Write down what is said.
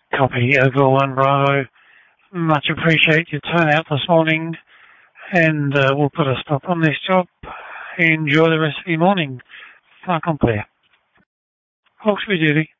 Copy over 1 Bravo. Much appreciate your turnout this morning, and we'll put a stop on this job. Enjoy the rest of your morning. Far complet. Hawksby duty.